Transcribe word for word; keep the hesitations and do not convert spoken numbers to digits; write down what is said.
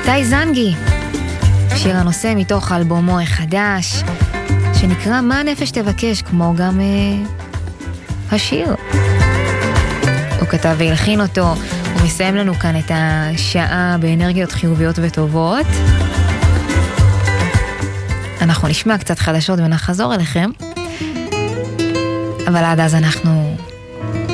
איתי זנגי, שיר הנושא מתוך אלבומו החדש, שנקרא מה הנפש תבקש, כמו גם אה, השיר. הוא כתב והלחין אותו, הוא מסיים לנו כאן את השעה באנרגיות חיוביות וטובות. אנחנו נשמע קצת חדשות ונחזור אליכם, אבל עד אז אנחנו